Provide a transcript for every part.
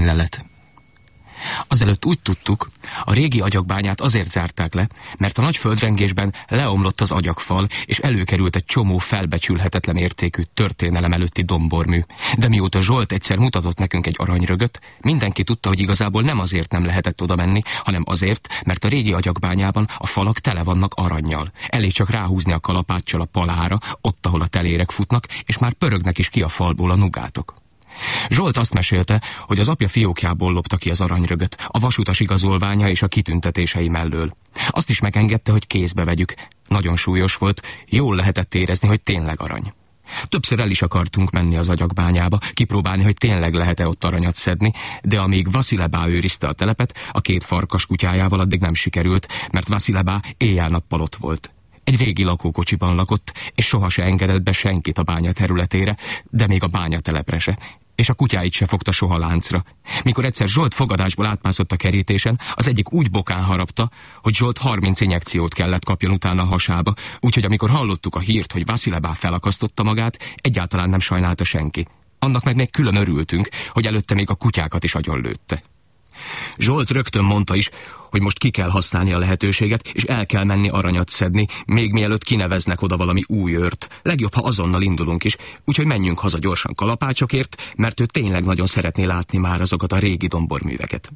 történelet. Azelőtt úgy tudtuk, a régi agyagbányát azért zárták le, mert a nagy földrengésben leomlott az agyagfal, és előkerült egy csomó felbecsülhetetlen értékű történelem előtti dombormű. De mióta Zsolt egyszer mutatott nekünk egy aranyrögöt, mindenki tudta, hogy igazából nem azért nem lehetett oda menni, hanem azért, mert a régi agyagbányában a falak tele vannak arannyal. Elég csak ráhúzni a kalapáccsal a palára, ott, ahol a telérek futnak, és már pörögnek is ki a falból a nugátok. Zsolt azt mesélte, hogy az apja fiókjából lopta ki az aranyrögöt, a vasutas igazolványa és a kitüntetései mellől. Azt is megengedte, hogy kézbe vegyük. Nagyon súlyos volt, jól lehetett érezni, hogy tényleg arany. Többször el is akartunk menni az agyagbányába, kipróbálni, hogy tényleg lehet-e ott aranyat szedni, de amíg Vasilebá őrizte a telepet, a 2 farkas kutyájával addig nem sikerült, mert Vasilebá éjjel-nappal ott volt. Egy régi lakókocsiban lakott, és soha se engedett be senkit a bánya területére, de még a bányatelepre se, és a kutyáit se fogta soha láncra. Mikor egyszer Zsolt fogadásból átmászott a kerítésen, az egyik úgy bokán harapta, hogy Zsolt 30 injekciót kellett kapjon utána a hasába, úgyhogy amikor hallottuk a hírt, hogy Vasilebá felakasztotta magát, egyáltalán nem sajnálta senki. Annak meg még külön örültünk, hogy előtte még a kutyákat is agyonlőtte. Zsolt rögtön mondta is, hogy most ki kell használni a lehetőséget, és el kell menni aranyat szedni, még mielőtt kineveznek oda valami új őrt. Legjobb, ha azonnal indulunk is, úgyhogy menjünk haza gyorsan kalapácsokért, mert ő tényleg nagyon szeretné látni már azokat a régi domborműveket.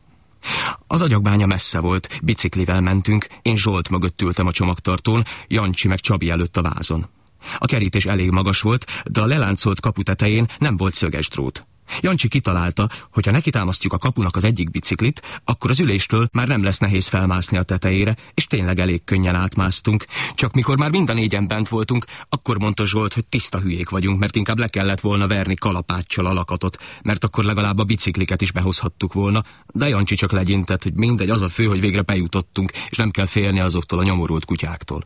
Az agyagbánya messze volt, biciklivel mentünk, én Zsolt mögött ültem a csomagtartón, Jancsi meg Csabi előtt a vázon. A kerítés elég magas volt, de a leláncolt kapu tetején nem volt szöges drót. Jancsi kitalálta, hogy ha nekitámasztjuk a kapunak az egyik biciklit, akkor az üléstől már nem lesz nehéz felmászni a tetejére, és tényleg elég könnyen átmásztunk. Csak mikor már mind a 4-en bent voltunk, akkor mondta Zsolt, hogy tiszta hülyék vagyunk, mert inkább le kellett volna verni kalapáccsal a lakatot, mert akkor legalább a bicikliket is behozhattuk volna, de Jancsi csak legyintett, hogy mindegy, az a fő, hogy végre bejutottunk, és nem kell félni azoktól a nyomorult kutyáktól.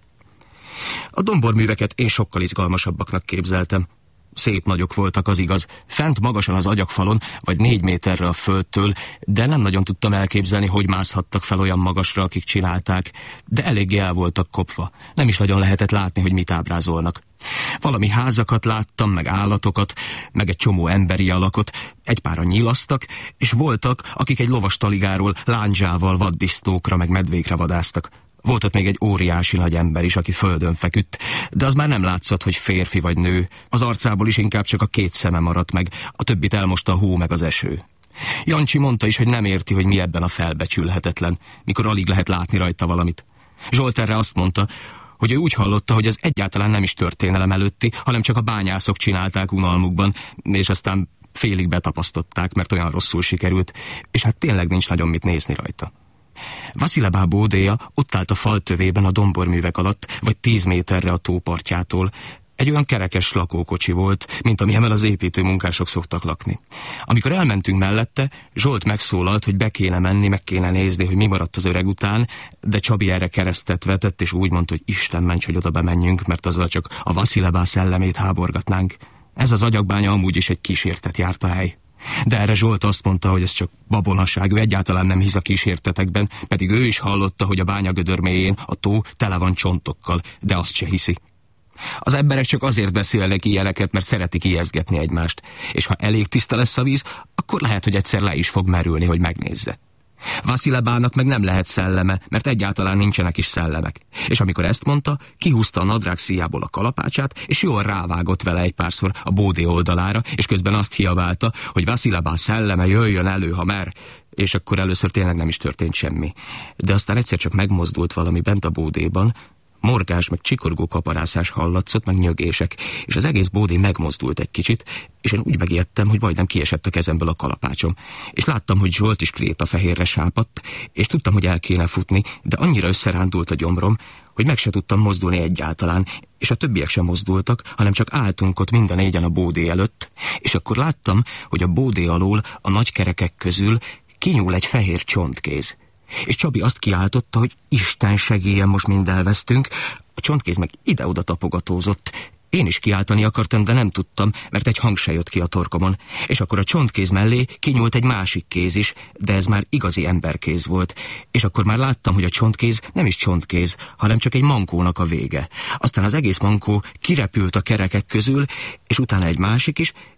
A domborműveket én sokkal izgalmasabbaknak képzeltem. Szép nagyok voltak, az igaz, fent magasan az agyagfalon, vagy 4 méterre a földtől, de nem nagyon tudtam elképzelni, hogy mászhattak fel olyan magasra, akik csinálták, de eléggé el voltak kopva. Nem is nagyon lehetett látni, hogy mit ábrázolnak. Valami házakat láttam, meg állatokat, meg egy csomó emberi alakot, egy páran nyilasztak, és voltak, akik egy lovas taligáról lándzsával vaddisznókra, meg medvékre vadáztak. Volt ott még egy óriási nagy ember is, aki földön feküdt, de az már nem látszott, hogy férfi vagy nő. Az arcából is inkább csak a 2 szeme maradt meg, a többit elmosta a hó meg az eső. Jancsi mondta is, hogy nem érti, hogy mi ebben a felbecsülhetetlen, mikor alig lehet látni rajta valamit. Zsolt erre azt mondta, hogy ő úgy hallotta, hogy ez egyáltalán nem is történelem előtti, hanem csak a bányászok csinálták unalmukban, és aztán félig betapasztották, mert olyan rosszul sikerült, és hát tényleg nincs nagyon mit nézni rajta. Vasilebá bódéja ott állt a fal tövében a domborművek alatt, vagy 10 méterre a tópartjától. Egy olyan kerekes lakókocsi volt, mint amilyen az építőmunkások szoktak lakni. Amikor elmentünk mellette, Zsolt megszólalt, hogy be kéne menni, meg kéne nézni, hogy mi maradt az öreg után, de Csabi erre keresztet vetett, és úgy mondta, hogy Isten ments, hogy oda bemenjünk, mert azzal csak a Vasilebá szellemét háborgatnánk. Ez az agyagbánya amúgy is egy kísértet járt a hely. De erre Zsolt azt mondta, hogy ez csak babonaság, ő egyáltalán nem hisz a kísértetekben, pedig ő is hallotta, hogy a bányagödör mélyén a tó tele van csontokkal, de azt se hiszi. Az emberek csak azért beszélnek ilyeneket, mert szeretik ijesztgetni egymást, és ha elég tiszta lesz a víz, akkor lehet, hogy egyszer le is fog merülni, hogy megnézze. Vasilebának meg nem lehet szelleme, mert egyáltalán nincsenek is szellemek. És amikor ezt mondta, kihúzta a nadrág szíjából a kalapácsát, és jól rávágott vele egy párszor a bódé oldalára, és közben azt hiabálta, hogy Vasilebá szelleme jöjjön elő, ha mer. És akkor először tényleg nem is történt semmi. De aztán egyszer csak megmozdult valami bent a bódéban, morgás, meg csikorgó kaparászás hallatszott, meg nyögések, és az egész bódé megmozdult egy kicsit, és én úgy megijedtem, hogy majdnem kiesett a kezemből a kalapácsom. És láttam, hogy Zsolt is krétafehérre sápadt, és tudtam, hogy el kéne futni, de annyira összerándult a gyomrom, hogy meg se tudtam mozdulni egyáltalán, és a többiek sem mozdultak, hanem csak álltunk ott mind a 4-en a bódé előtt, és akkor láttam, hogy a bódé alól, a nagy kerekek közül kinyúl egy fehér csontkéz. És Csabi azt kiáltotta, hogy Isten segélyen, most mind elvesztünk. A csontkéz meg ide-oda tapogatózott. Én is kiáltani akartam, de nem tudtam, mert egy hang se jött ki a torkomon. És akkor a csontkéz mellé kinyúlt egy másik kéz is, de ez már igazi emberkéz volt. És akkor már láttam, hogy a csontkéz nem is csontkéz, hanem csak egy mankónak a vége. Aztán az egész mankó kirepült a kerekek közül, és utána egy másik is,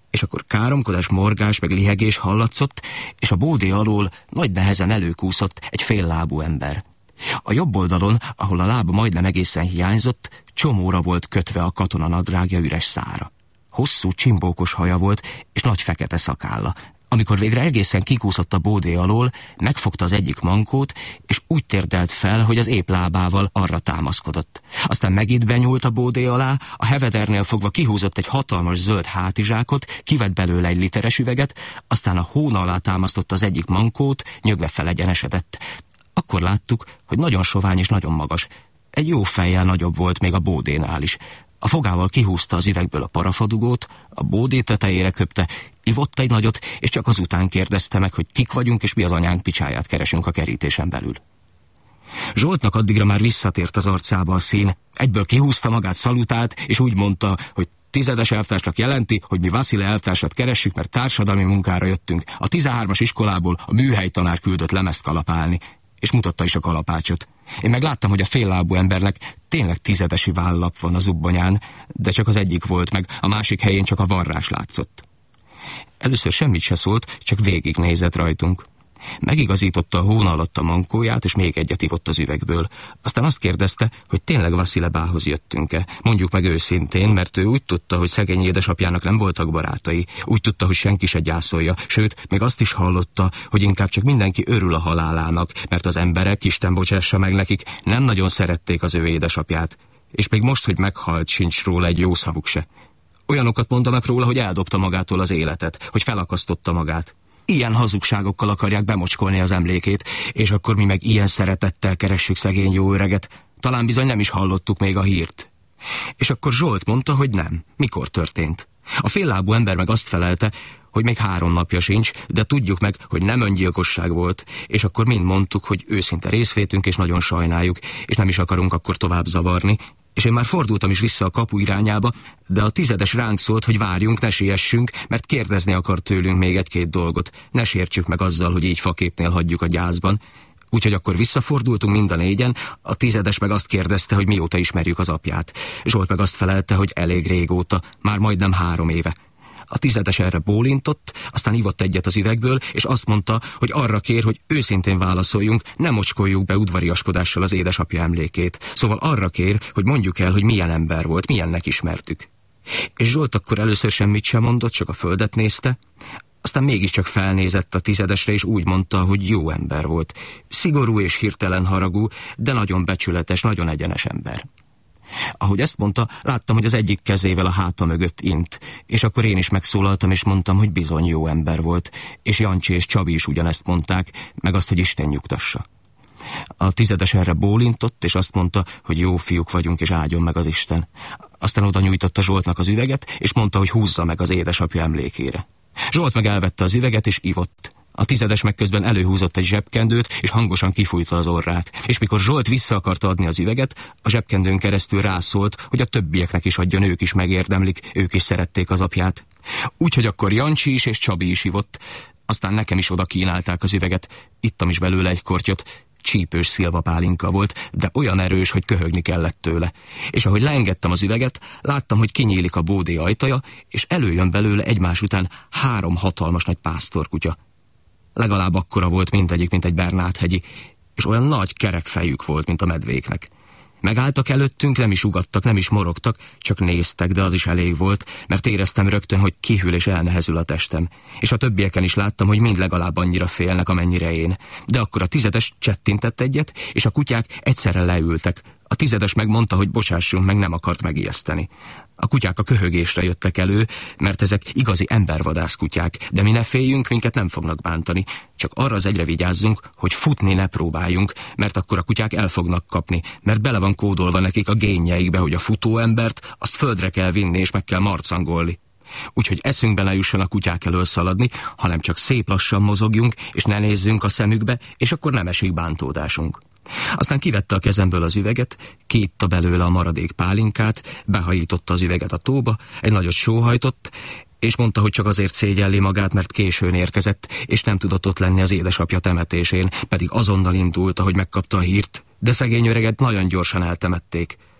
És akkor káromkodás, morgás, meg lihegés hallatszott, és a bódé alól nagy nehezen előkúszott egy féllábú ember. A jobb oldalon, ahol a lába majdnem egészen hiányzott, csomóra volt kötve a katonanadrágja üres szára. Hosszú, csimbókos haja volt, és nagy fekete szakálla. Amikor végre egészen kikúszott a bódé alól, megfogta az egyik mankót, és úgy térdelt fel, hogy az épp lábával arra támaszkodott. Aztán megint benyúlt a bódé alá, a hevedernél fogva kihúzott egy hatalmas zöld hátizsákot, kivett belőle egy literes üveget, aztán a hóna alá támasztotta az egyik mankót, nyögve felegyenesedett. Akkor láttuk, hogy nagyon sovány és nagyon magas. Egy jó fejjel nagyobb volt még a bódénál is. A fogával kihúzta az üvegből a parafadugót, a bódé tetejére köpte, ivott egy nagyot, és csak azután kérdezte meg, hogy kik vagyunk, és mi az anyánk picsáját keresünk a kerítésen belül. Zsoltnak addigra már visszatért az arcába a szín. Egyből kihúzta magát, szalutált, és úgy mondta, hogy tizedes elvtársnak jelenti, hogy mi Vasile elvtársat keressük, mert társadalmi munkára jöttünk. A 13-as iskolából a műhelytanár küldött lemezt kalapálni, és mutatta is a kalapácsot. Én meg láttam, hogy a féllábú embernek tényleg tizedesi vállap van a zubbonyán, de csak az egyik volt meg, a másik helyén csak a varrás látszott. Először semmit se szólt, csak végignézett rajtunk. Megigazította a hóna alatt a mankóját, és még egyet ivott az üvegből. Aztán azt kérdezte, hogy tényleg Vasile bához jöttünk-e. Mondjuk meg őszintén, mert ő úgy tudta, hogy szegény édesapjának nem voltak barátai. Úgy tudta, hogy senki se gyászolja, sőt, még azt is hallotta, hogy inkább csak mindenki örül a halálának, mert az emberek, Isten bocsássa meg nekik, nem nagyon szerették az ő édesapját. És még most, hogy meghalt, sincs róla egy jó szavuk se. Olyanokat mondanak róla, hogy eldobta magától az életet, hogy felakasztotta magát. Ilyen hazugságokkal akarják bemocskolni az emlékét, és akkor mi meg ilyen szeretettel keressük szegény jó öreget. Talán bizony nem is hallottuk még a hírt. És akkor Zsolt mondta, hogy nem. Mikor történt? A féllábú ember meg azt felelte, hogy még 3 napja sincs, de tudjuk meg, hogy nem öngyilkosság volt, és akkor mind mondtuk, hogy őszinte részvétünk, és nagyon sajnáljuk, és nem is akarunk akkor tovább zavarni. És én már fordultam is vissza a kapu irányába, de a tizedes ránk szólt, hogy várjunk, ne siessünk, mert kérdezni akar tőlünk még 1-2 dolgot. Ne sértsük meg azzal, hogy így faképnél hagyjuk a gyászban. Úgyhogy akkor visszafordultunk mind a 4-en, a tizedes meg azt kérdezte, hogy mióta ismerjük az apját. Zsolt meg azt felelte, hogy elég régóta, már majdnem 3 éve. A tizedes erre bólintott, aztán ivott egyet az üvegből, és azt mondta, hogy arra kér, hogy őszintén válaszoljunk, ne mocskoljuk be udvariaskodással az édesapja emlékét. Szóval arra kér, hogy mondjuk el, hogy milyen ember volt, milyennek ismertük. És Zsolt akkor először semmit sem mondott, csak a földet nézte, aztán mégiscsak felnézett a tizedesre, és úgy mondta, hogy jó ember volt. Szigorú és hirtelen haragú, de nagyon becsületes, nagyon egyenes ember. Ahogy ezt mondta, láttam, hogy az egyik kezével a háta mögött int, és akkor én is megszólaltam, és mondtam, hogy bizony jó ember volt, és Jancsi és Csabi is ugyanezt mondták, meg azt, hogy Isten nyugtassa. A tizedes erre bólintott, és azt mondta, hogy jó fiúk vagyunk, és áldjon meg az Isten. Aztán oda nyújtotta Zsoltnak az üveget, és mondta, hogy húzza meg az édesapja emlékére. Zsolt meg elvette az üveget, és ivott. A tizedes meg közben előhúzott egy zsebkendőt, és hangosan kifújta az orrát. És mikor Zsolt vissza akarta adni az üveget, a zsebkendőn keresztül rászólt, hogy a többieknek is adjon, ők is megérdemlik, ők is szerették az apját. Úgyhogy akkor Jancsi is és Csabi is ivott. Aztán nekem is oda kínálták az üveget. Ittam is belőle egy kortyot. Csípős szilvapálinka volt, de olyan erős, hogy köhögni kellett tőle. És ahogy leengedtem az üveget, láttam, hogy kinyílik a bódé ajtaja, és előjön belőle egymás után 3 hatalmas nagy pásztorkutya. Legalább akkora volt mindegyik, mint egy Bernát-hegyi, és olyan nagy kerek fejük volt, mint a medvéknek. Megálltak előttünk, nem is ugattak, nem is morogtak, csak néztek, de az is elég volt, mert éreztem rögtön, hogy kihűl és elnehezül a testem. És a többieken is láttam, hogy mind legalább annyira félnek, amennyire én. De akkor a tizedes csettintett egyet, és a kutyák egyszerre leültek. A tizedes megmondta, hogy bocsássunk meg, nem akart megijeszteni. A kutyák a köhögésre jöttek elő, mert ezek igazi embervadász kutyák, de mi ne féljünk, minket nem fognak bántani. Csak arra az egyre vigyázzunk, hogy futni ne próbáljunk, mert akkor a kutyák el fognak kapni, mert bele van kódolva nekik a génjeikbe, hogy a futóembert azt földre kell vinni és meg kell marcangolni. Úgyhogy eszünkbe ne jusson a kutyák elől szaladni, hanem csak szép lassan mozogjunk, és ne nézzünk a szemükbe, és akkor nem esik bántódásunk. Aztán kivette a kezemből az üveget, kiitta belőle a maradék pálinkát, behajította az üveget a tóba, egy nagyot sóhajtott, és mondta, hogy csak azért szégyelli magát, mert későn érkezett, és nem tudott ott lenni az édesapja temetésén, pedig azonnal indult, ahogy megkapta a hírt, de szegény öreget nagyon gyorsan eltemették.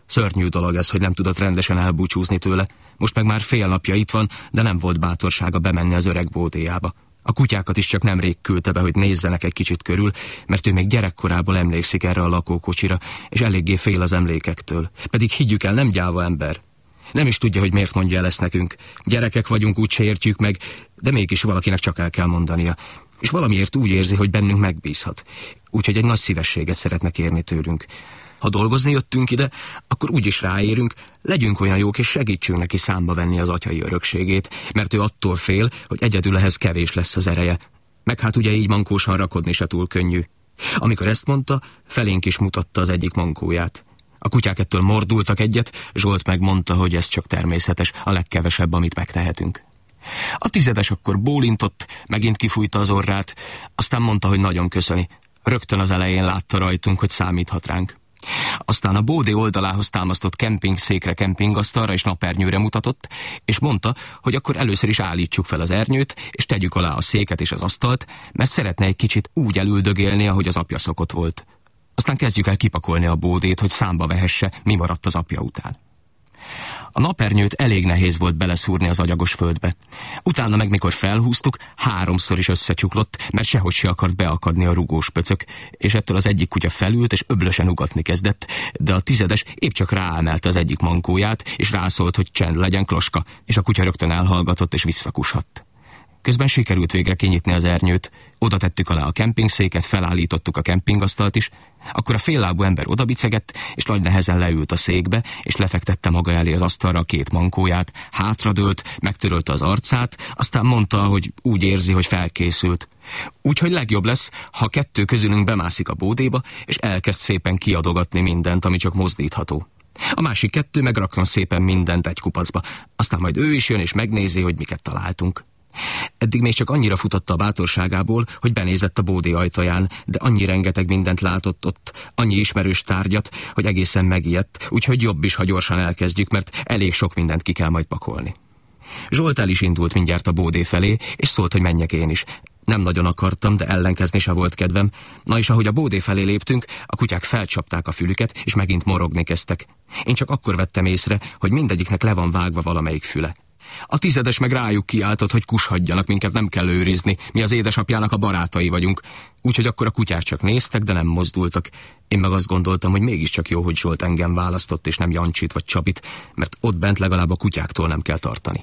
Szörnyű dolog ez, hogy nem tudott rendesen elbúcsúzni tőle. Most meg már fél napja itt van, de nem volt bátorsága bemenni az öreg bódéjába. A kutyákat is csak nemrég küldte be, hogy nézzenek egy kicsit körül, mert ő még gyerekkorából emlékszik erre a lakókocsira, és eléggé fél az emlékektől. Pedig higgyük el, nem gyáva ember. Nem is tudja, hogy miért mondja el ezt nekünk. Gyerekek vagyunk, úgy se értjük meg, de mégis valakinek csak el kell mondania. És valamiért úgy érzi, hogy bennünk megbízhat. Úgyhogy egy nagy szívességet szeretne kérni tőlünk. Ha dolgozni jöttünk ide, akkor úgyis ráérünk, legyünk olyan jók és segítsünk neki számba venni az atyai örökségét, mert ő attól fél, hogy egyedül ehhez kevés lesz az ereje. Meg hát ugye így mankósan rakodni se túl könnyű. Amikor ezt mondta, felénk is mutatta az egyik mankóját. A kutyák ettől mordultak egyet, Zsolt megmondta, hogy ez csak természetes, a legkevesebb, amit megtehetünk. A 10. akkor bólintott, megint kifújta az orrát, aztán mondta, hogy nagyon köszöni. Rögtön az elején látta rajtunk, hogy számíthat ránk. Aztán a bódé oldalához támasztott kempingszékre, kempingasztalra és napernyőre mutatott, és mondta, hogy akkor először is állítsuk fel az ernyőt, és tegyük alá a széket és az asztalt, mert szeretne egy kicsit úgy elüldögélni, ahogy az apja szokott volt. Aztán kezdjük el kipakolni a bódét, hogy számba vehesse, mi maradt az apja után. A napernyőt elég nehéz volt beleszúrni az agyagos földbe. Utána meg, mikor felhúztuk, 3-szor is összecsuklott, mert sehogy se akart beakadni a rugós pöcök, és ettől az egyik kutya felült, és öblösen ugatni kezdett, de a 10. épp csak ráemelte az egyik mankóját, és rászólt, hogy csend legyen, Kloska, és a kutya rögtön elhallgatott, és visszakushadt. Közben sikerült végre kinyitni az ernyőt, oda tettük alá a kempingszéket, felállítottuk a kempingasztalt is, akkor a féllábú ember odabicegett, és nagy nehezen leült a székbe, és lefektette maga elé az asztalra a 2 mankóját, hátradőlt, megtörölte az arcát, aztán mondta, hogy úgy érzi, hogy felkészült. Úgyhogy legjobb lesz, ha 2 közülünk bemászik a bódéba, és elkezd szépen kiadogatni mindent, ami csak mozdítható. A másik 2 meg rakjon szépen mindent egy kupacba, aztán majd ő is jön, és megnézi, hogy miket találtunk. Eddig még csak annyira futotta a bátorságából, hogy benézett a bódé ajtaján, de annyi rengeteg mindent látott ott, annyi ismerős tárgyat, hogy egészen megijedt, úgyhogy jobb is, ha gyorsan elkezdjük, mert elég sok mindent ki kell majd pakolni. Zsolt el is indult mindjárt a bódé felé, és szólt, hogy menjek én is. Nem nagyon akartam, de ellenkezni se volt kedvem. Na és ahogy a bódé felé léptünk, a kutyák felcsapták a fülüket, és megint morogni kezdtek. Én csak akkor vettem észre, hogy mindegyiknek le van vágva valamelyik füle. A 10. meg rájuk kiáltott, hogy kushadjanak, minket nem kell őrizni, mi az édesapjának a barátai vagyunk. Úgyhogy akkor a kutyák csak néztek, de nem mozdultak. Én meg azt gondoltam, hogy mégiscsak jó, hogy Zsolt engem választott, és nem Jancsit vagy Csabit, mert ott bent legalább a kutyáktól nem kell tartani.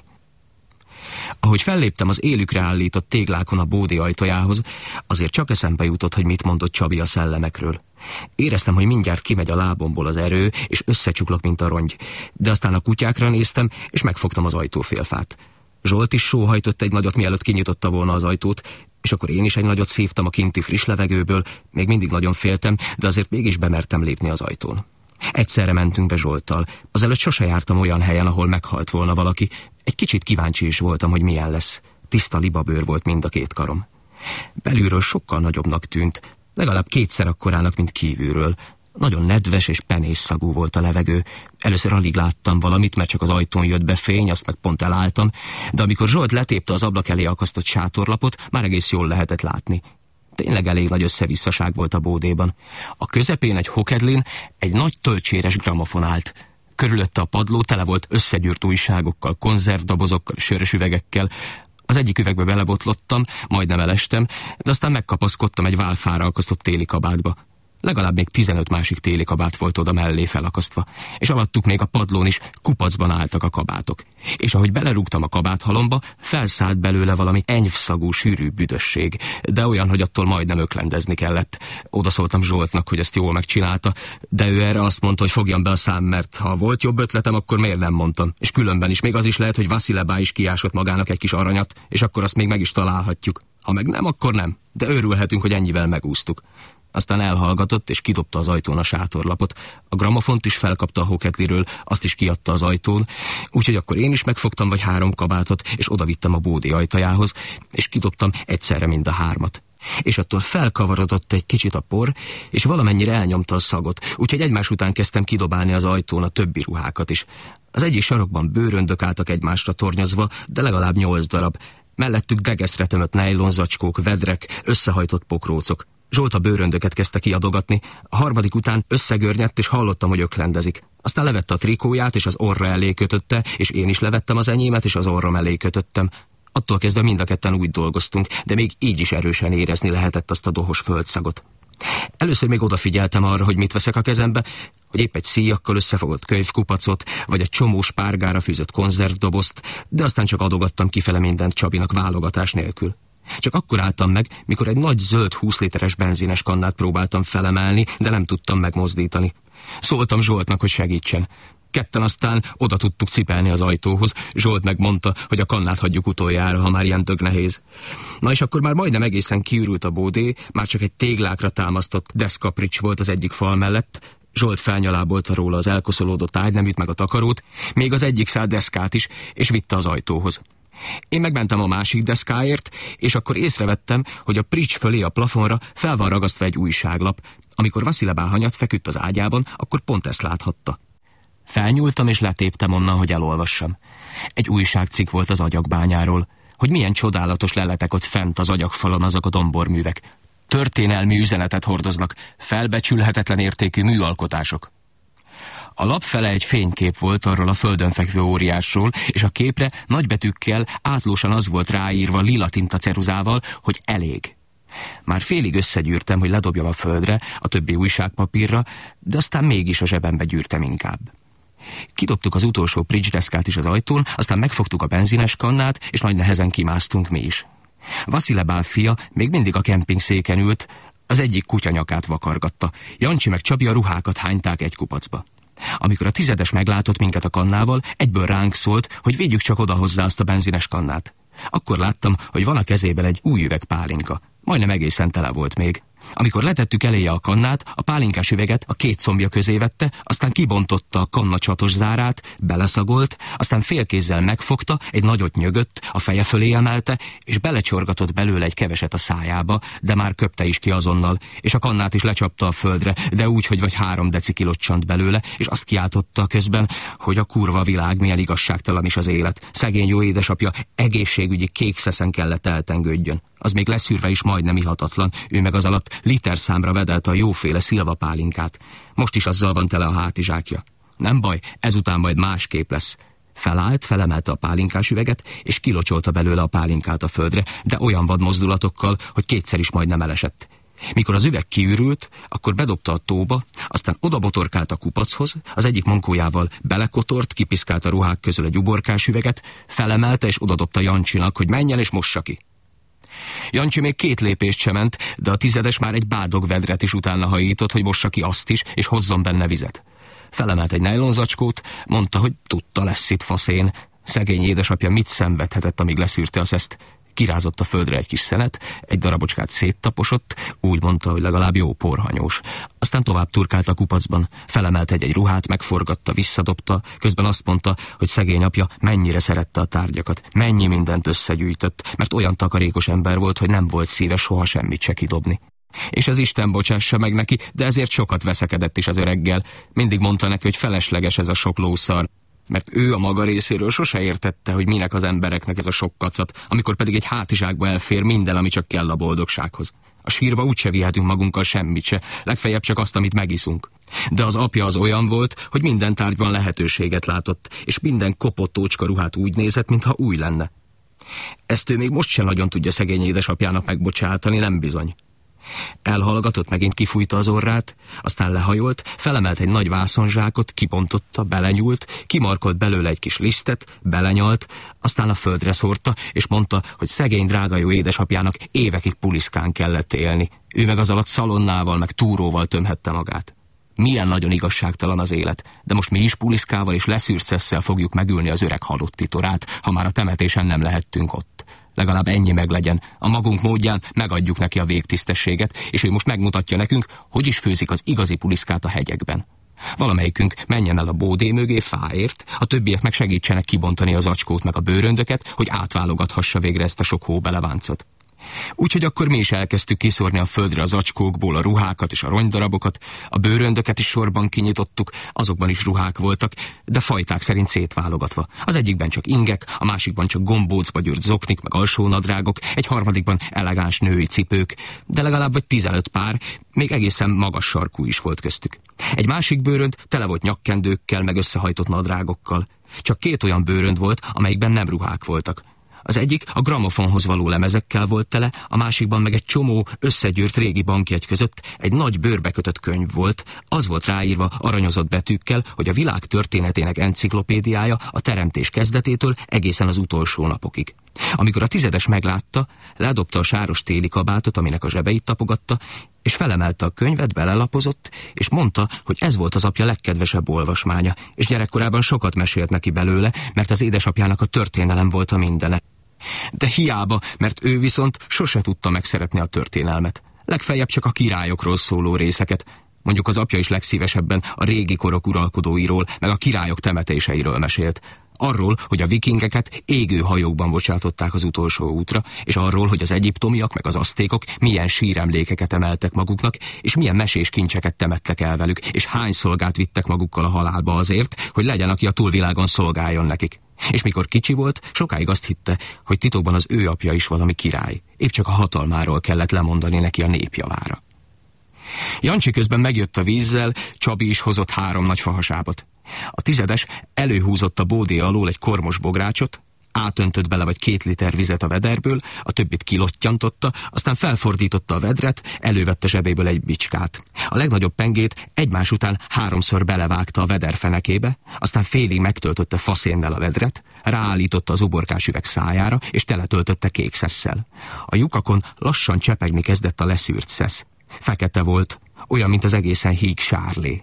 Ahogy felléptem az élükre állított téglákon a bódé ajtajához, azért csak eszembe jutott, hogy mit mondott Csabi a szellemekről. Éreztem, hogy mindjárt kimegy a lábomból az erő, és összecsuklok, mint a rongy. De aztán a kutyákra néztem, és megfogtam az ajtófélfát. Zsolt is sóhajtott egy nagyot, mielőtt kinyitotta volna az ajtót, és akkor én is egy nagyot szívtam a kinti friss levegőből, még mindig nagyon féltem, de azért mégis bemertem lépni az ajtón. Egyszerre mentünk be Zsolttal. Azelőtt sose jártam olyan helyen, ahol meghalt volna valaki. Egy kicsit kíváncsi is voltam, hogy milyen lesz. Tiszta libabőr volt mind a 2 karom. Belülről sokkal nagyobbnak tűnt, legalább 2-szer akkorának, mint kívülről. Nagyon nedves és penészszagú volt a levegő. Először alig láttam valamit, mert csak az ajtón jött be fény, azt meg pont elálltam, de amikor Zsolt letépte az ablak elé akasztott sátorlapot, már egész jól lehetett látni. Tényleg elég nagy összevisszaság volt a bódéban. A közepén egy hokedlin egy nagy tölcséres gramofon állt. Körülötte a padló tele volt összegyűrt újságokkal, konzervdobozokkal, sörös üvegekkel. Az egyik üvegbe belebotlottam, majdnem elestem, de aztán megkapaszkodtam egy válfára akasztott téli kabátba. Legalább még 15 másik téli kabát volt oda mellé felakasztva, és alattuk még a padlón is kupacban álltak a kabátok. És ahogy belerúgtam a kabáthalomba, felszállt belőle valami enyvszagú, sűrű büdösség, de olyan, hogy attól majdnem öklendezni kellett. Oda szóltam Zsoltnak, hogy ezt jól megcsinálta, de ő erre azt mondta, hogy fogjam be a szám, mert ha volt jobb ötletem, akkor miért nem mondtam. És különben is még az is lehet, hogy Vasilebá is kiásott magának egy kis aranyat, és akkor azt még meg is találhatjuk. Ha meg nem, akkor nem, de örülhetünk, hogy ennyivel megúsztuk. Aztán elhallgatott, és kidobta az ajtón a sátorlapot. A gramofont is felkapta a hoketliről, azt is kiadta az ajtón, úgyhogy akkor én is megfogtam vagy 3 kabátot, és odavittem a bódé ajtajához, és kidobtam egyszerre mind a 3. És attól felkavarodott egy kicsit a por, és valamennyire elnyomta a szagot, úgyhogy egymás után kezdtem kidobálni az ajtón a többi ruhákat is. Az egyik sarokban bőröndök álltak egymásra tornyozva, de legalább 8 darab. Mellettük degeszre tömött nejlonzacskók, vedrek, összehajtott pokrócok. Zsolt a bőröndöket kezdte kiadogatni, a harmadik után összegörnyedt, és hallottam, hogy öklendezik. Aztán levette a trikóját, és az orra elé kötötte, és én is levettem az enyémet, és az orrom elé kötöttem. Attól kezdve mind a ketten úgy dolgoztunk, de még így is erősen érezni lehetett azt a dohos földszagot. Először még odafigyeltem arra, hogy mit veszek a kezembe, hogy épp egy szíjakkal összefogott könyvkupacot, vagy egy csomó spárgára fűzött konzervdobozt, de aztán csak adogattam kifele mindent Csabinak válogatás nélkül. Csak akkor álltam meg, mikor egy nagy zöld 20 literes benzines kannát próbáltam felemelni, de nem tudtam megmozdítani. Szóltam Zsoltnak, hogy segítsen. Ketten aztán oda tudtuk cipelni az ajtóhoz. Zsolt megmondta, hogy a kannát hagyjuk utoljára, ha már ilyen tök nehéz. Na és akkor már majdnem egészen kiürült a bódé, már csak egy téglákra támasztott deszkaprics volt az egyik fal mellett. Zsolt felnyalábolta róla az elkoszolódott ágyneműt meg a takarót, még az egyik szál deszkát is, és vitte az ajtóhoz. Én megmentem a másik deszkáért, és akkor észrevettem, hogy a prics fölé a plafonra fel van ragasztva egy újságlap. Amikor Vasilebá hanyat feküdt az ágyában, akkor pont ezt láthatta. Felnyúltam és letéptem onnan, hogy elolvassam. Egy újságcikk volt az agyakbányáról, hogy milyen csodálatos leletek ott fent az agyagfalon azok a domborművek. Történelmi üzenetet hordoznak, felbecsülhetetlen értékű műalkotások. A lap fele egy fénykép volt arról a földön fekvő óriásról, és a képre nagybetűkkel átlósan az volt ráírva lila tintaceruzával, hogy elég. Már félig összegyűrtem, hogy ledobjam a földre, a többi újságpapírra, de aztán mégis a zsebembe gyűrtem inkább. Kidobtuk az utolsó pricsdeszkát is az ajtón, aztán megfogtuk a benzines kannát, és nagy nehezen kimásztunk mi is. Vasilebá fia még mindig a kempingszéken ült, az egyik kutya nyakát vakargatta. Jancsi meg Csabi a ruhákat hányták egy kupacba. Amikor a tizedes meglátott minket a kannával, egyből ránk szólt, hogy vigyük csak oda hozzá azt a benzines kannát. Akkor láttam, hogy van a kezében egy új üveg pálinka. Majdnem egészen tele volt még. Amikor letettük eléje a kannát, a pálinkás üveget a két combja közé vette, aztán kibontotta a kanna csatos zárát, beleszagolt, aztán félkézzel megfogta, egy nagyot nyögött, a feje fölé emelte, és belecsorgatott belőle egy keveset a szájába, de már köpte is ki azonnal, és a kannát is lecsapta a földre, de úgy, hogy vagy 3 deci locsant belőle, és azt kiáltotta közben, hogy a kurva világ milyen igazságtalan is az élet. Szegény jó édesapja egészségügyi kék szeszen kellett eltengődjön. Az még leszűrve is majdnem ihatatlan, ő meg az alatt literszámra vedelte a jóféle szilvapálinkát. Most is azzal van tele a hátizsákja. Nem baj, ezután majd másképp lesz. Felállt, felemelte a pálinkás üveget, és kilocsolta belőle a pálinkát a földre, de olyan vad mozdulatokkal, hogy kétszer is majdnem elesett. Mikor az üveg kiürült, akkor bedobta a tóba, aztán odabotorkált a kupachoz, az egyik mankójával belekotort, kipiszkált a ruhák közül egy uborkás üveget, felemelte és odadobta Jancsinak, hogy menjen és mossa ki. Jancsi még 2 lépést sem ment, de a tizedes már egy bádogvedret is utána hajított, hogy mossa ki azt is, és hozzon benne vizet. Felemelt egy nejlonzacskót, mondta, hogy tudta lesz itt faszén. Szegény édesapja mit szenvedhetett, amíg leszűrte a szeszt. Kirázott a földre egy kis szenet, egy darabocskát széttaposott, úgy mondta, hogy legalább jó porhanyós. Aztán tovább turkált a kupacban, felemelt egy ruhát, megforgatta, visszadobta, közben azt mondta, hogy szegény apja mennyire szerette a tárgyakat, mennyi mindent összegyűjtött, mert olyan takarékos ember volt, hogy nem volt szíve soha semmit se kidobni. És az Isten bocsássa meg neki, de ezért sokat veszekedett is az öreggel. Mindig mondta neki, hogy felesleges ez a sok lószar, mert ő a maga részéről sose értette, hogy minek az embereknek ez a sok kacat, amikor pedig egy hátizsákba elfér minden, ami csak kell a boldogsághoz. A sírba úgyse vihetünk magunkkal semmit se, legfeljebb csak azt, amit megiszunk. De az apja az olyan volt, hogy minden tárgyban lehetőséget látott, és minden kopott tócska ruhát úgy nézett, mintha új lenne. Ezt ő még most sem nagyon tudja szegény édesapjának megbocsátani, nem bizony. Elhallgatott, megint kifújta az orrát, aztán lehajolt, felemelt egy nagy vászonzsákot, kibontotta, belenyúlt, kimarkolt belőle egy kis lisztet, belenyalt, aztán a földre szórta, és mondta, hogy szegény drága jó édesapjának évekig puliszkán kellett élni. Ő meg az alatt szalonnával, meg túróval tömhette magát. Milyen nagyon igazságtalan az élet, de most mi is puliszkával és leszűrt szesszel fogjuk megülni az öreg halotti torát, ha már a temetésen nem lehettünk ott. Legalább ennyi meglegyen. A magunk módján megadjuk neki a végtisztességet, és ő most megmutatja nekünk, hogy is főzik az igazi puliszkát a hegyekben. Valamelyikünk menjen el a bódé mögé fáért, a többiek meg segítsenek kibontani az acskót meg a bőröndöket, hogy átválogathassa végre ezt a sok hóbeleváncot. Úgyhogy akkor mi is elkezdtük kiszórni a földre az acskókból a ruhákat és a ronydarabokat, a bőröndöket is sorban kinyitottuk, azokban is ruhák voltak, de fajták szerint szétválogatva. Az egyikben csak ingek, a másikban csak gombócba gyűrt zoknik, meg alsónadrágok, egy harmadikban elegáns női cipők, de legalább vagy 15 pár, még egészen magas sarkú is volt köztük. Egy másik bőrönd tele volt nyakkendőkkel, meg összehajtott nadrágokkal. Csak 2 olyan bőrönd volt, amelyikben nem ruhák voltak. Az egyik a gramofonhoz való lemezekkel volt tele, a másikban meg egy csomó összegyűrt régi bankjegy között egy nagy bőrbe kötött könyv volt. Az volt ráírva aranyozott betűkkel, hogy a világ történetének enciklopédiája a teremtés kezdetétől egészen az utolsó napokig. Amikor a 10-es meglátta, ledobta a sáros téli kabátot, aminek a zsebeit tapogatta, és felemelte a könyvet, belelapozott, és mondta, hogy ez volt az apja legkedvesebb olvasmánya, és gyerekkorában sokat mesélt neki belőle, mert az édesapjának a történelem volt a mindene. De hiába, mert ő viszont sose tudta megszeretni a történelmet. Legfeljebb csak a királyokról szóló részeket. Mondjuk az apja is legszívesebben a régi korok uralkodóiról, meg a királyok temetéseiről mesélt. Arról, hogy a vikingeket égő hajókban bocsátották az utolsó útra, és arról, hogy az egyiptomiak meg az aztékok milyen síremlékeket emeltek maguknak, és milyen mesés kincseket temettek el velük, és hány szolgát vittek magukkal a halálba azért, hogy legyen, aki a túlvilágon szolgáljon nekik. És mikor kicsi volt, sokáig azt hitte, hogy titokban az ő apja is valami király. Épp csak a hatalmáról kellett lemondani neki a népjavára. Jancsi közben megjött a vízzel, Csabi is hozott 3 nagy fahasábot. A 10-es előhúzott a bódé alól egy kormos bográcsot, átöntött bele vagy 2 liter vizet a vederből, a többit kilottyantotta, aztán felfordította a vedret, elővette zsebéből egy bicskát. A legnagyobb pengét egymás után 3-szor belevágta a veder fenekébe, aztán félig megtöltötte faszénnel a vedret, ráállította az uborkás üveg szájára, és teletöltötte kék szesszel. A lyukakon lassan csepegni kezdett a leszűrt szesz. Fekete volt, olyan, mint az egészen híg sárlé.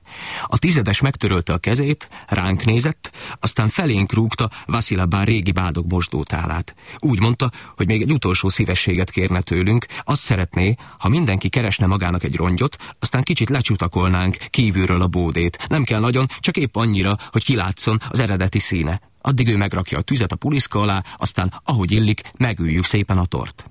A 10-es megtörölte a kezét, ránk nézett, aztán felénk rúgta Vasilabán régi bádog mosdótálát. Úgy mondta, hogy még egy utolsó szívességet kérne tőlünk, azt szeretné, ha mindenki keresne magának egy rongyot, aztán kicsit lecsutakolnánk kívülről a bódét. Nem kell nagyon, csak épp annyira, hogy kilátszon az eredeti színe. Addig ő megrakja a tüzet a puliszka alá, aztán, ahogy illik, megüljük szépen a tort.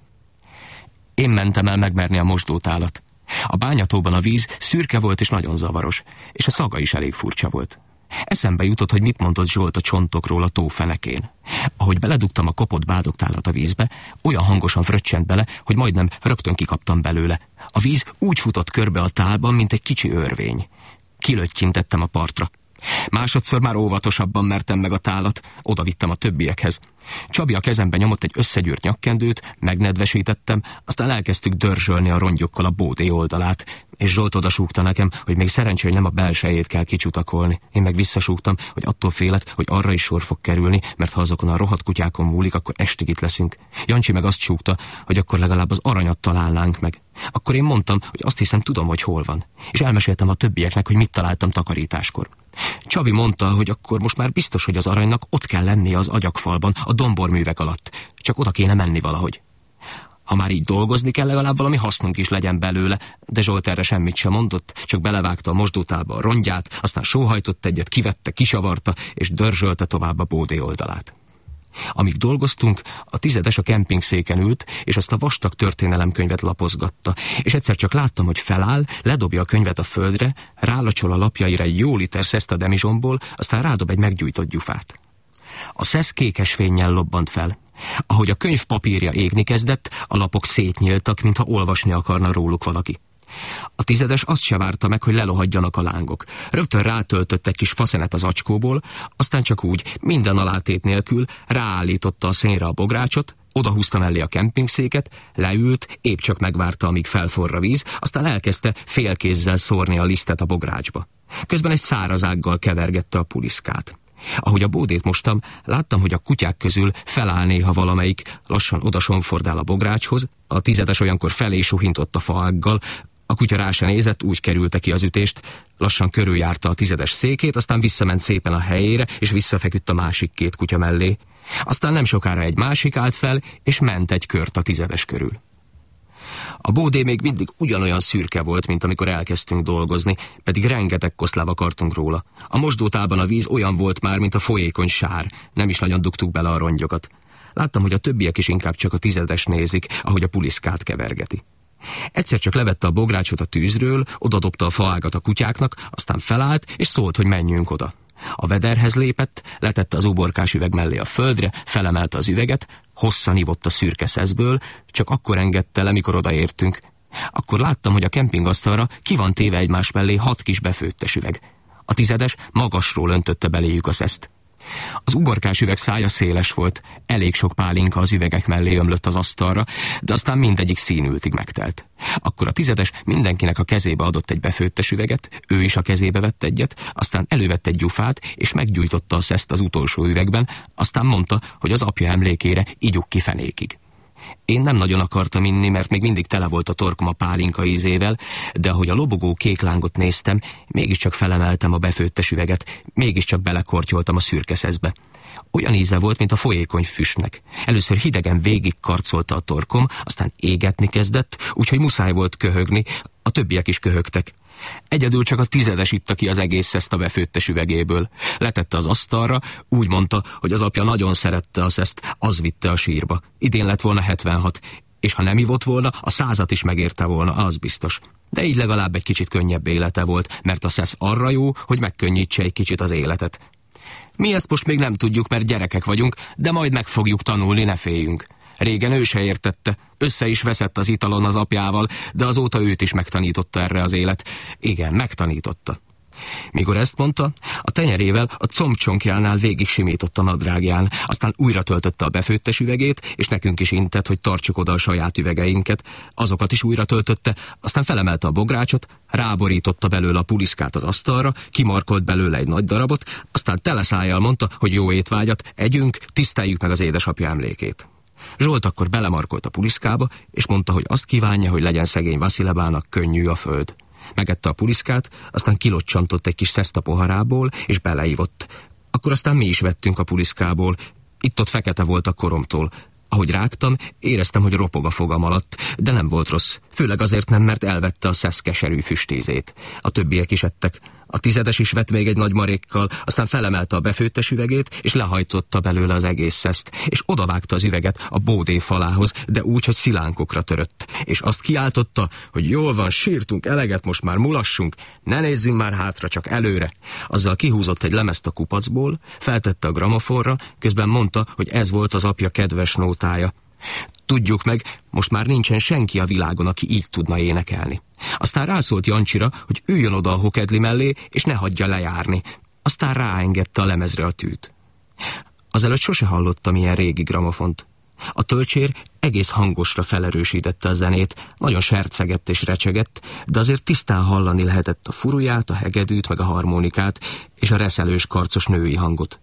Én mentem el megmerni a mosdótálat. A bányatóban a víz szürke volt és nagyon zavaros, és a szaga is elég furcsa volt. Eszembe jutott, hogy mit mondott Zsolt a csontokról a tó fenekén. Ahogy beledugtam a kopott bádogtálat a vízbe, olyan hangosan fröccsent bele, hogy majdnem rögtön kikaptam belőle. A víz úgy futott körbe a tálban, mint egy kicsi örvény. Kilöttyintettem a partra. Másodszor már óvatosabban mertem meg a tálat, oda vittem a többiekhez. Csabi a kezembe nyomott egy összegyűrt nyakkendőt, megnedvesítettem, aztán elkezdtük dörzsölni a rongyokkal a bódé oldalát, és Zsolt odasúgta nekem, hogy még szerencsé, hogy nem a belsejét kell kicsutakolni. Én meg visszasúgtam, hogy attól félek, hogy arra is sor fog kerülni, mert ha azokon a rohadt kutyákon múlik, akkor estig itt leszünk. Jancsi meg azt súgta, hogy akkor legalább az aranyat találnánk meg. Akkor én mondtam, hogy azt hiszem, tudom, hogy hol van, és elmeséltem a többieknek, hogy mit találtam takarításkor. Csabi mondta, hogy akkor most már biztos, hogy az aranynak ott kell lennie az agyagfalban, a domborművek alatt. Csak oda kéne menni valahogy. Ha már így dolgozni kell, legalább valami hasznunk is legyen belőle, de Zsolt erre semmit sem mondott, csak belevágta a mosdótálba a rongyát, aztán sóhajtott egyet, kivette, kisavarta, és dörzsölte tovább a bódé oldalát. Amíg dolgoztunk, a 10-es a kempingszéken ült, és azt a vastag történelemkönyvet lapozgatta, és egyszer csak láttam, hogy feláll, ledobja a könyvet a földre, rálacsol a lapjaira egy jó liter szeszt a demizsomból, aztán rádob egy meggyújtott gyufát. A szesz kékes fénnyel lobbant fel. Ahogy a könyv papírja égni kezdett, a lapok szétnyíltak, mintha olvasni akarna róluk valaki. A 10-es azt se várta meg, hogy lelohadjanak a lángok. Rögtön rátöltött egy kis faszenet az acskóból, aztán csak úgy, minden alátét nélkül ráállította a szénre a bográcsot, odahúzta mellé a kempingszéket, leült, épp csak megvárta, amíg felforr a víz, aztán elkezdte félkézzel szórni a lisztet a bográcsba. Közben egy szárazággal kevergette a puliszkát. Ahogy a bódét mostam, láttam, hogy a kutyák közül feláll néha valamelyik, lassan odasonfordál a bográcshoz, a 10-es olyankor felé suhintott a faággal, a kutya rá se nézett, úgy kerülte ki az ütést, lassan körüljárta a 10-es székét, aztán visszament szépen a helyére, és visszafeküdt a másik 2 kutya mellé. Aztán nem sokára egy másik állt fel, és ment egy kört a 10-es körül. A bódé még mindig ugyanolyan szürke volt, mint amikor elkezdtünk dolgozni, pedig rengeteg koszláv akartunk róla. A mosdótálban a víz olyan volt már, mint a folyékony sár, nem is nagyon dugtuk bele a rongyokat. Láttam, hogy a többiek is inkább csak a tizedes nézik, ahogy a puliszkát kevergeti. Egyszer csak levette a bográcsot a tűzről, odadobta a faágat a kutyáknak, aztán felállt, és szólt, hogy menjünk oda. A vederhez lépett, letette az uborkás üveg mellé a földre, felemelte az üveget, hosszan ivott a szürke szeszből, csak akkor engedte le, mikor odaértünk. Akkor láttam, hogy a kempingasztalra ki van téve egymás mellé 6 kis befőttes üveg. A tizedes magasról öntötte beléjük a szeszt. Az uborkás üveg szája széles volt, elég sok pálinka az üvegek mellé ömlött az asztalra, de aztán mindegyik színültig megtelt. Akkor a tizedes mindenkinek a kezébe adott egy befőttes üveget, ő is a kezébe vett egyet, aztán elővett egy gyufát, és meggyújtotta a szeszt az utolsó üvegben, aztán mondta, hogy az apja emlékére igyuk ki fenékig. Én nem nagyon akartam inni, mert még mindig tele volt a torkom a pálinka ízével, de ahogy a lobogó kék lángot néztem, mégiscsak felemeltem a befőttes üveget, mégiscsak belekortyoltam a szürke szeszbe. Olyan íze volt, mint a folyékony füstnek. Először hidegen végig karcolta a torkom, aztán égetni kezdett, úgyhogy muszáj volt köhögni, a többiek is köhögtek. Egyedül csak a tizedes itta ki az egész szeszt a befőttes üvegéből. Letette az asztalra, úgy mondta, hogy az apja nagyon szerette a szeszt, az vitte a sírba. Idén lett volna 76, és ha nem ivott volna, a 100-at is megérte volna, az biztos. De így legalább egy kicsit könnyebb élete volt, mert a szesz arra jó, hogy megkönnyítse egy kicsit az életet. Mi ezt most még nem tudjuk, mert gyerekek vagyunk, de majd meg fogjuk tanulni, ne féljünk. Régen ő se értette, össze is veszett az italon az apjával, de azóta őt is megtanította erre az élet. Igen, megtanította. Mikor ezt mondta, a tenyerével a combcsonkjánál végig simított a nadrágján, aztán újra töltötte a befőttes üvegét, és nekünk is intett, hogy tartsuk oda a saját üvegeinket. Azokat is újra töltötte, aztán felemelte a bográcsot, ráborította belőle a puliszkát az asztalra, kimarkolt belőle egy nagy darabot, aztán teleszájjal mondta, hogy jó étvágyat, együnk, tiszteljük meg az édesapja emlékét. Zsolt akkor belemarkolt a puliszkába, és mondta, hogy azt kívánja, hogy legyen szegény Vasilebának könnyű a föld. Megette a puliszkát, aztán kilocsantott egy kis szeszt a poharából, és beleívott. Akkor aztán mi is vettünk a puliszkából. Itt-ott fekete volt a koromtól. Ahogy rágtam, éreztem, hogy ropog a fogam alatt, de nem volt rossz. Főleg azért nem, mert elvette a szesz keserű füstízét. A többiek is ettek. A tizedes is vett még egy nagy marékkal, aztán felemelte a befőttes üvegét, és lehajtotta belőle az egész szeszt, és odavágta az üveget a bódé falához, de úgy, hogy szilánkokra törött. És azt kiáltotta, hogy jól van, sírtunk eleget, most már mulassunk, ne nézzünk már hátra, csak előre. Azzal kihúzott egy lemezt a kupacból, feltette a gramofonra, közben mondta, hogy ez volt az apja kedves nótája. Tudjuk meg, most már nincsen senki a világon, aki így tudna énekelni. Aztán rászólt Jancsira, hogy üljön oda a hokedli mellé, és ne hagyja lejárni. Aztán ráengedte a lemezre a tűt. Azelőtt sose hallottam ilyen régi gramofont. A tölcsér egész hangosra felerősítette a zenét, nagyon sercegett és recsegett, de azért tisztán hallani lehetett a furuját, a hegedűt, meg a harmonikát, és a reszelős karcos női hangot.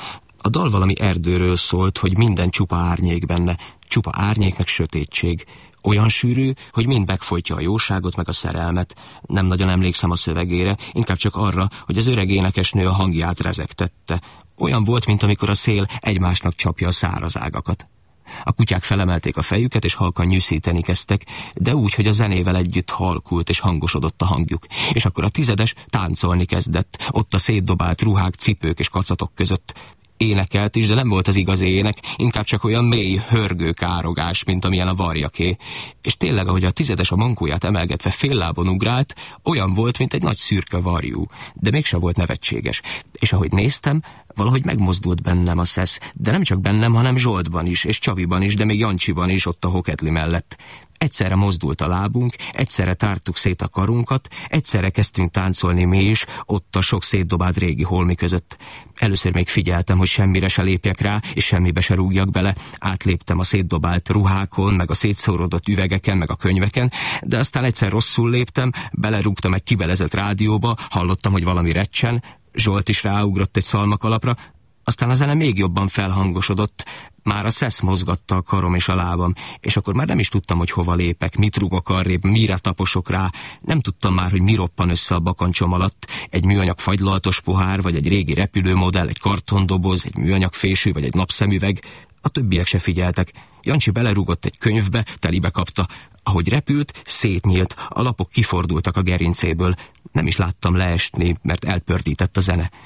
A dal valami erdőről szólt, hogy minden csupa árnyék benne, csupa árnyék meg sötétség. Olyan sűrű, hogy mind megfojtja a jóságot meg a szerelmet. Nem nagyon emlékszem a szövegére, inkább csak arra, hogy az öreg énekesnő a hangját rezegtette. Olyan volt, mint amikor a szél egymásnak csapja a száraz ágakat. A kutyák felemelték a fejüket, és halkan nyűszíteni kezdtek, de úgy, hogy a zenével együtt halkult és hangosodott a hangjuk. És akkor a tizedes táncolni kezdett, ott a szétdobált ruhák, cipők és kacatok között. Énekelt is, de nem volt az igazi ének, inkább csak olyan mély, hörgő károgás, mint amilyen a varjaké. És tényleg, ahogy a tizedes a mankóját emelgetve féllábon ugrált, olyan volt, mint egy nagy szürke varjú, de mégse volt nevetséges. És ahogy néztem, valahogy megmozdult bennem a szesz, de nem csak bennem, hanem Zsoltban is, és Csabiban is, de még Jancsiban is ott a hokedli mellett. Egyszerre mozdult a lábunk, egyszerre tártuk szét a karunkat, egyszerre kezdtünk táncolni mi is, ott a sok szétdobált régi holmi között. Először még figyeltem, hogy semmire se lépjek rá, és semmibe se rúgjak bele. Átléptem a szétdobált ruhákon, meg a szétszórodott üvegeken, meg a könyveken, de aztán egyszer rosszul léptem, belerúgtam egy kibelezett rádióba, hallottam, hogy valami recsen, Zsolt is ráugrott egy szalmakalapra, aztán a zene még jobban felhangosodott, már a szesz mozgatta a karom és a lábam, és akkor már nem is tudtam, hogy hova lépek, mit rúgok arrébb, mire taposok rá, nem tudtam már, hogy mi roppan össze a bakancsom alatt, egy műanyag fagylaltos pohár, vagy egy régi repülőmodell, egy kartondoboz, egy műanyag fésű, vagy egy napszemüveg. A többiek se figyeltek. Jancsi belerúgott egy könyvbe, telibe kapta. Ahogy repült, szétnyílt, a lapok kifordultak a gerincéből. Nem is láttam leesni, mert elpördített a zene.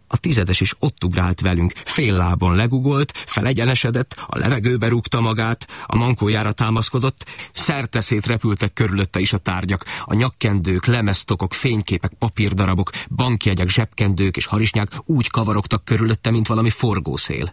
A tizedes is ott ugrált velünk, fél lábon legugolt, felegyenesedett, a levegőbe rúgta magát, a mankójára támaszkodott, szerteszét repültek körülötte is a tárgyak, a nyakkendők, lemeztokok, fényképek, papírdarabok, bankjegyek, zsebkendők és harisnyák úgy kavarogtak körülötte, mint valami forgószél.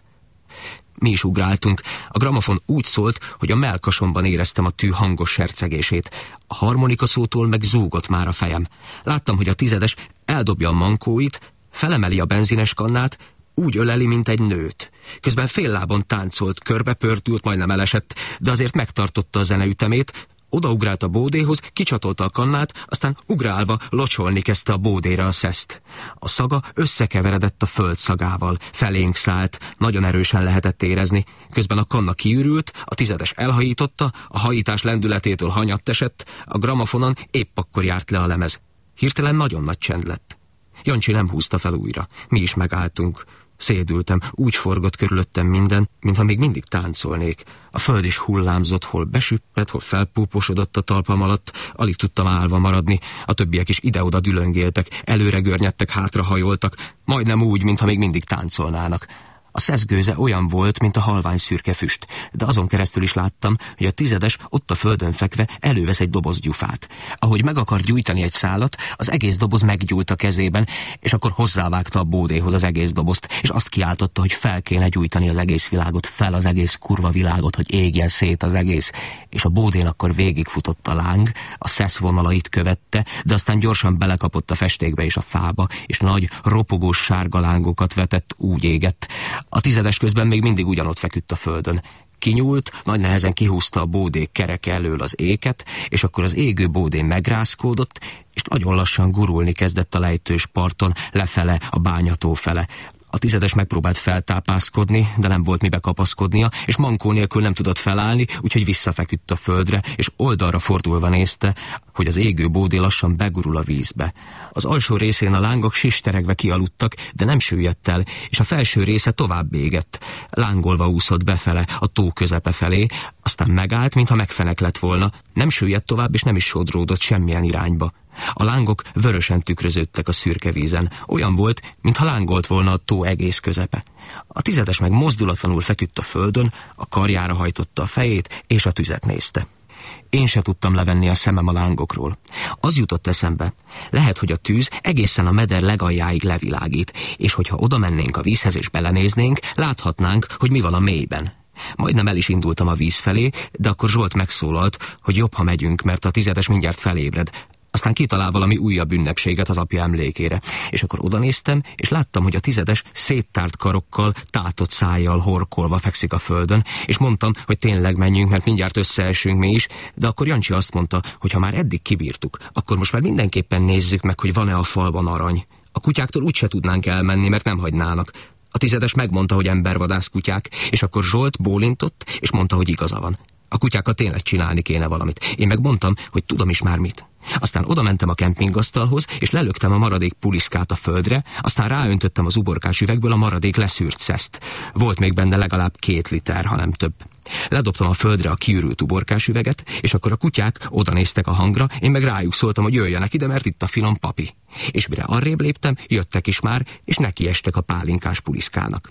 Mi is ugráltunk. A gramofon úgy szólt, hogy a mellkasomban éreztem a tű hangos sercegését. A harmonikaszótól meg zúgott már a fejem. Láttam, hogy a tizedes eldobja a mankóit, felemeli a benzines kannát, úgy öleli, mint egy nőt. Közben fél lábon táncolt, körbepördült, majdnem elesett, de azért megtartotta a zeneütemét, odaugrált a bódéhoz, kicsatolta a kannát, aztán ugrálva locsolni kezdte a bódéra a szeszt. A szaga összekeveredett a föld szagával, felénk szállt, nagyon erősen lehetett érezni. Közben a kanna kiürült, a tizedes elhajította, a hajítás lendületétől hanyatt esett, a gramofonon épp akkor járt le a lemez. Hirtelen nagyon nagy csend lett. Jancsi nem húzta fel újra. Mi is megálltunk. Szédültem, úgy forgott körülöttem minden, mintha még mindig táncolnék. A föld is hullámzott, hol besüppett, hol felpúposodott a talpam alatt, alig tudtam állva maradni. A többiek is ide-oda dülöngéltek, előre görnyedtek, hátrahajoltak, majdnem úgy, mintha még mindig táncolnának. A szeszgőze olyan volt, mint a halvány szürke füst, de azon keresztül is láttam, hogy a tizedes ott a földön fekve elővesz egy doboz gyufát. Ahogy meg akar gyújtani egy szálat, az egész doboz meggyújt a kezében, és akkor hozzávágta a bódéhoz az egész dobozt, és azt kiáltotta, hogy fel kéne gyújtani az egész világot, fel az egész kurva világot, hogy égjen szét az egész. És a bódén akkor végigfutott a láng, a szesz vonalait követte, de aztán gyorsan belekapott a festékbe és a fába, és nagy, ropogós sárga lángokat vetett, úgy égett. A tizedes közben még mindig ugyanott feküdt a földön. Kinyúlt, nagy nehezen kihúzta a bódé kereke elől az éket, és akkor az égő bódé megrázkódott, és nagyon lassan gurulni kezdett a lejtős parton, lefele, a bányató fele. A tizedes megpróbált feltápászkodni, de nem volt mibe kapaszkodnia, és mankó nélkül nem tudott felállni, úgyhogy visszafeküdt a földre, és oldalra fordulva nézte, hogy az égő bódé lassan begurul a vízbe. Az alsó részén a lángok sisteregve kialudtak, de nem süllyedt el, és a felső része tovább égett. Lángolva úszott befele, a tó közepe felé, aztán megállt, mintha megfenek lett volna. Nem süllyedt tovább, és nem is sodródott semmilyen irányba. A lángok vörösen tükröződtek a szürke vízen. Olyan volt, mintha lángolt volna a tó egész közepe. A tizedes meg mozdulatlanul feküdt a földön, a karjára hajtotta a fejét, és a tüzet nézte. Én se tudtam levenni a szemem a lángokról. Az jutott eszembe, lehet, hogy a tűz egészen a meder legaljáig levilágít, és hogyha oda mennénk a vízhez és belenéznénk, láthatnánk, hogy mi van a mélyben. Majdnem el is indultam a víz felé, de akkor Zsolt megszólalt, hogy jobb, ha megyünk, mert a tizedes mindjárt felébred. Aztán kitalál valami újabb ünnepséget az apja emlékére. És akkor odanéztem, és láttam, hogy a tizedes széttárt karokkal, tátott szájjal horkolva fekszik a földön, és mondtam, hogy tényleg menjünk, mert mindjárt összeesünk mi is, de akkor Jancsi azt mondta, hogy ha már eddig kibírtuk, akkor most már mindenképpen nézzük meg, hogy van-e a falban arany. A kutyáktól úgyse tudnánk elmenni, mert nem hagynának. A tizedes megmondta, hogy embervadász kutyák, és akkor Zsolt bólintott, és mondta, hogy igaza van. A kutyákat tényleg csinálni kéne valamit. Én meg mondtam, hogy tudom is már mit. Aztán odamentem a kempingasztalhoz, és lelöktem a maradék puliszkát a földre, aztán ráöntöttem az uborkás üvegből a maradék leszűrt szeszt. Volt még benne legalább 2 liter, ha nem több. Ledobtam a földre a kiürült uborkás üveget, és akkor a kutyák odanéztek a hangra, én meg rájuk szóltam, hogy jöjjenek ide, mert itt a finom papi. És mire arrébb léptem, jöttek is már, és nekiestek a pálinkás puliszkának.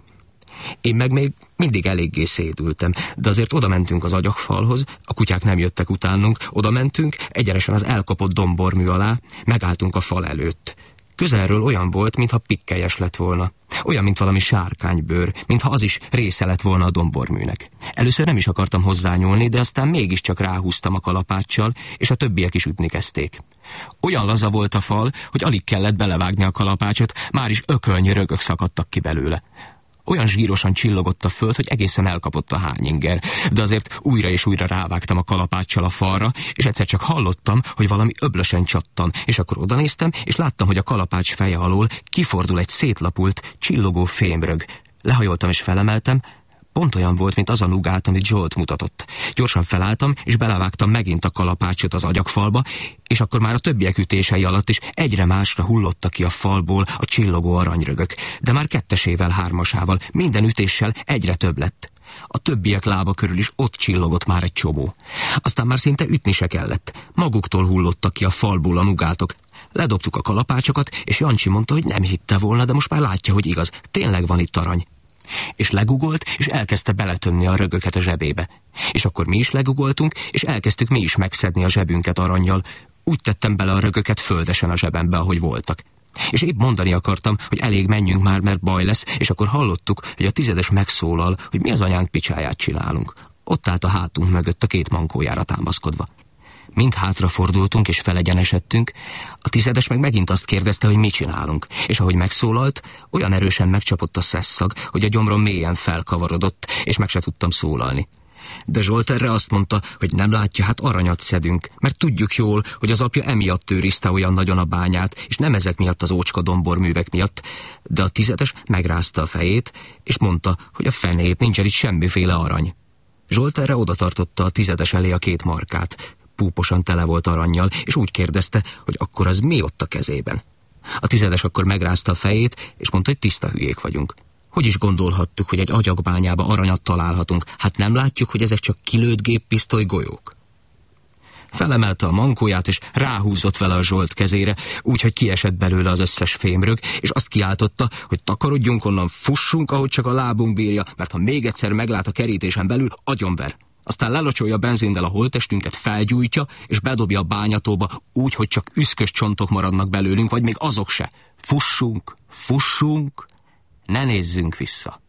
Én meg még mindig eléggé szédültem, de azért oda mentünk az agyagfalhoz, a kutyák nem jöttek utánunk, oda mentünk, egyenesen az elkapott dombormű alá, megálltunk a fal előtt. Közelről olyan volt, mintha pikkelyes lett volna. Olyan, mint valami sárkánybőr, mintha az is része lett volna a domborműnek. Először nem is akartam hozzányúlni, de aztán mégiscsak ráhúztam a kalapáccsal, és a többiek is ütni kezdték. Olyan laza volt a fal, hogy alig kellett belevágni a kalapácsot, már is ökölnyi rögök szakadtak ki belőle. Olyan zsírosan csillogott a föld, hogy egészen elkapott a hányinger, de azért újra és újra rávágtam a kalapáccsal a falra, és egyszer csak hallottam, hogy valami öblösen csattan, és akkor odanéztem, és láttam, hogy a kalapács feje alól kifordul egy szétlapult, csillogó fémrög. Lehajoltam és felemeltem, pont olyan volt, mint az a nugát, amit Zsolt mutatott. Gyorsan felálltam, és belevágtam megint a kalapácsot az agyagfalba, és akkor már a többiek ütései alatt is egyre másra hullottak ki a falból a csillogó aranyrögök, de már 2-esével, 3-asával, minden ütéssel egyre több lett. A többiek lába körül is ott csillogott már egy csomó. Aztán már szinte ütni se kellett. Maguktól hullottak ki a falból a nugátok. Ledobtuk a kalapácsokat, és Jancsi mondta, hogy nem hitte volna, de most már látja, hogy igaz. Tényleg van itt arany. És legugolt, és elkezdte beletömni a rögöket a zsebébe. És akkor mi is legugoltunk, és elkezdtük mi is megszedni a zsebünket arannyal. Úgy tettem bele a rögöket földesen a zsebembe, ahogy voltak. És épp mondani akartam, hogy elég, menjünk már, mert baj lesz, és akkor hallottuk, hogy a 10-es megszólal, hogy mi az anyánk picsáját csinálunk. Ott állt a hátunk mögött a 2 mankójára támaszkodva. Mind hátrafordultunk és felegyenesedtünk, a 10-es meg megint azt kérdezte, hogy mit csinálunk, és ahogy megszólalt, olyan erősen megcsapott a szesszag, hogy a gyomrom mélyen felkavarodott, és meg se tudtam szólalni. De Zsolt erre azt mondta, hogy nem látja, hát aranyat szedünk, mert tudjuk jól, hogy az apja emiatt őrizte olyan nagyon a bányát, és nem ezek miatt az ócska domborművek miatt, de a 10-es megrázta a fejét, és mondta, hogy a fenét, nincsen itt semmiféle arany. Zsolt erre odatartotta a 10-es elé a 2 markát, púposan tele volt arannyal, és úgy kérdezte, hogy akkor az mi ott a kezében. A 10-es akkor megrázta a fejét, és mondta, hogy tiszta hülyék vagyunk. Hogy is gondolhattuk, hogy egy agyagbányába aranyat találhatunk? Hát nem látjuk, hogy ezek csak kilőtt géppisztoly golyók? Felemelte a mankóját, és ráhúzott vele a Zsolt kezére, úgyhogy kiesett belőle az összes fémrög, és azt kiáltotta, hogy takarodjunk onnan, fussunk, ahogy csak a lábunk bírja, mert ha még egyszer meglát a kerítésen belül, agyonver. Aztán lelocsolja benzinnel a holttestünket, felgyújtja, és bedobja a bányatóba, úgy, hogy csak üszkös csontok maradnak belőlünk, vagy még azok se. Fussunk, fussunk, ne nézzünk vissza.